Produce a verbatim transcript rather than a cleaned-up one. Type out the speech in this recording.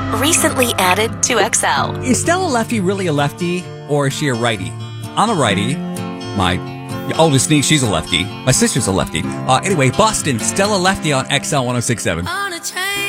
Recently added to X L. Is Stella Lefty really a lefty, or is she a righty? I'm a righty. My oldest niece, she's a lefty. My sister's a lefty. Uh, anyway, Boston, Stella Lefty on X L one oh six point seven.